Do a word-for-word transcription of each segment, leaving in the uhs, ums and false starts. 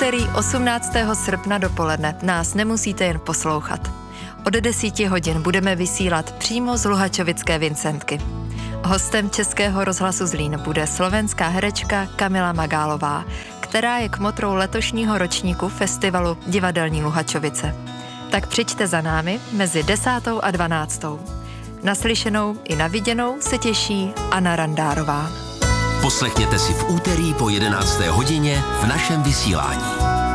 úterý osmnáctého srpna dopoledne nás nemusíte jen poslouchat. Od desíti hodin budeme vysílat přímo z Luhačovické Vincentky. Hostem Českého rozhlasu Zlín bude slovenská herečka Kamila Magálová, která je kmotrou letošního ročníku festivalu Divadelní Luhačovice. Tak přijďte za námi mezi desátou a dvanáctou. Naslyšenou i na viděnou se těší Anna Randárová. Poslechněte si v úterý po jedenácté hodině v našem vysílání.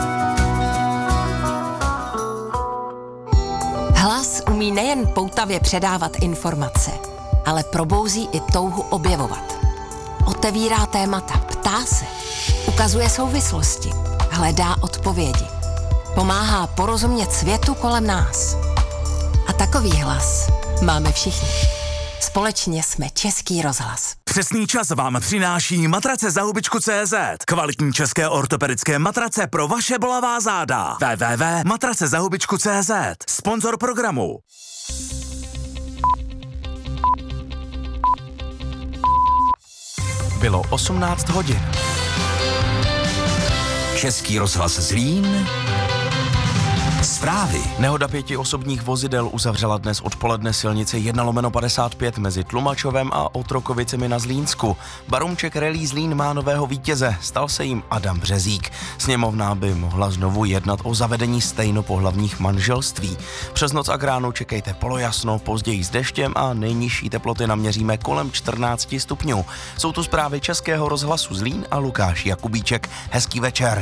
Hlas umí nejen poutavě předávat informace, ale probouzí i touhu objevovat. Otevírá témata, ptá se, ukazuje souvislosti, hledá odpovědi. Pomáhá porozumět světu kolem nás. A takový hlas máme všichni. Společně jsme Český rozhlas. Přesný čas vám přináší matrace za hubičku tečka cé zet. Kvalitní české ortopedické matrace pro vaše bolavá záda. w w w tečka matrace za hubičku tečka cé zet. Sponzor programu. Bylo osmnáct hodin. Český rozhlas Zlín. Zprávy. Nehoda pěti osobních vozidel uzavřela dnes odpoledne silnice jedna lomeno padesát pět mezi Tlumačovem a Otrokovicemi na Zlínsku. Barumček Rally Zlín má nového vítěze, stal se jim Adam Březík. Sněmovna by mohla znovu jednat o zavedení stejnopohlavních manželství. Přes noc a k ránu čekejte polojasno, později s deštěm a nejnižší teploty naměříme kolem čtrnáct stupňů. Jsou tu zprávy Českého rozhlasu Zlín a Lukáš Jakubíček. Hezký večer.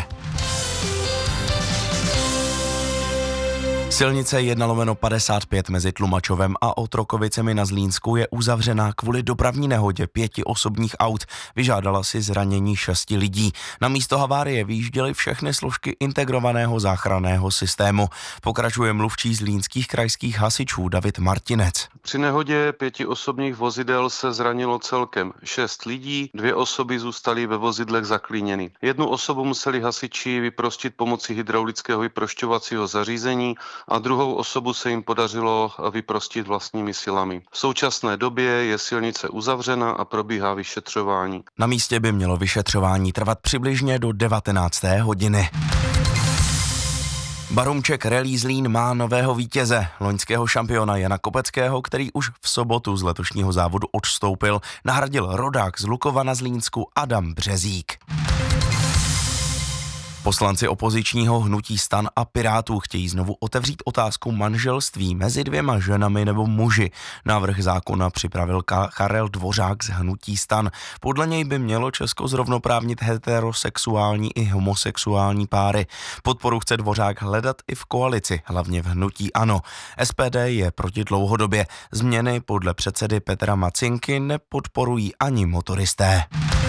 Silnice jedna lomeno padesát pět mezi Tlumačovem a Otrokovicemi na Zlínsku je uzavřená kvůli dopravní nehodě pěti osobních aut. Vyžádala si zranění šesti lidí. Na místo havárie vyjížděly všechny složky integrovaného záchranného systému. Pokračuje mluvčí zlínských krajských hasičů David Martinec. Při nehodě pěti osobních vozidel se zranilo celkem šest lidí, dvě osoby zůstaly ve vozidlech zaklíněny. Jednu osobu museli hasiči vyprostit pomocí hydraulického vyprošťovacího zařízení a druhou osobu se jim podařilo vyprostit vlastními silami. V současné době je silnice uzavřena a probíhá vyšetřování. Na místě by mělo vyšetřování trvat přibližně do devatenácté hodiny. Barumček Rally Zlín má nového vítěze, loňského šampiona Jana Kopeckého, který už v sobotu z letošního závodu odstoupil, nahradil rodák z Lukova na Zlínsku Adam Březík. Poslanci opozičního hnutí STAN a Pirátů chtějí znovu otevřít otázku manželství mezi dvěma ženami nebo muži. Návrh zákona připravil Karel Dvořák z hnutí STAN. Podle něj by mělo Česko zrovnoprávnit heterosexuální i homosexuální páry. Podporu chce Dvořák hledat i v koalici, hlavně v hnutí ANO. S P D je proti dlouhodobě. Změny podle předsedy Petra Macinky nepodporují ani motoristé.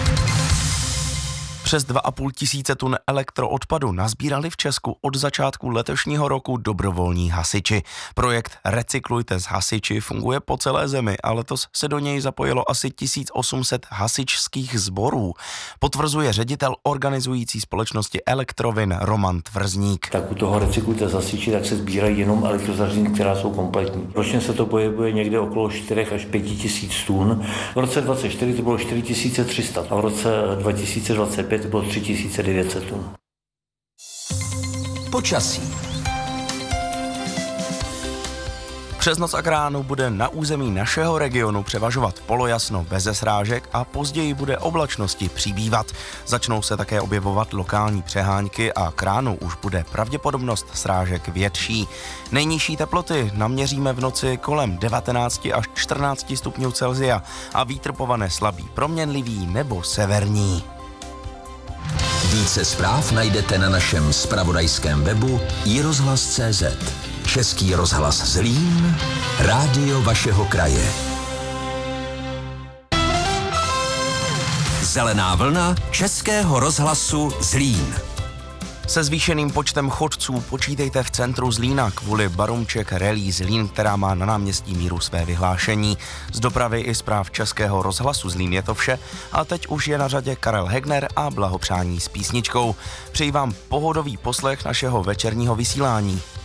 Přes dva a půl tisíce tun elektroodpadu nazbírali v Česku od začátku letošního roku dobrovolní hasiči. Projekt Recyklujte s hasiči funguje po celé zemi a letos se do něj zapojilo asi tisíc osm set hasičských sborů. Potvrzuje ředitel organizující společnosti Elektrovin Roman Tvrzník. Tak u toho Recyklujte s hasiči tak se sbírají jenom elektrozařízení, která jsou kompletní. Ročně se to pohybuje někde okolo čtyři až pět tisíc tun. V roce dvacet čtyři to bylo čtyři tisíce tři sta a v roce dva tisíce dvacet pět to bylo tři tisíce devět set tun. Počasí. Přes noc a k ránu bude na území našeho regionu převažovat polojasno beze srážek a později bude oblačnosti přibývat. Začnou se také objevovat lokální přehánky a k ránu už bude pravděpodobnost srážek větší. Nejnižší teploty naměříme v noci kolem devatenáct až čtrnáct stupňů Celsia a vítr povane slabý proměnlivý nebo severní. Více zpráv najdete na našem zpravodajském webu i rozhlas tečka cé zet. Český rozhlas Zlín, rádio vašeho kraje. Zelená vlna Českého rozhlasu Zlín. Se zvýšeným počtem chodců počítejte v centru Zlína kvůli Barumček Rally Zlín, která má na náměstí Míru své vyhlášení. Z dopravy i zpráv Českého rozhlasu Zlín je to vše a teď už je na řadě Karel Hegner a blahopřání s písničkou. Přeji vám pohodový poslech našeho večerního vysílání.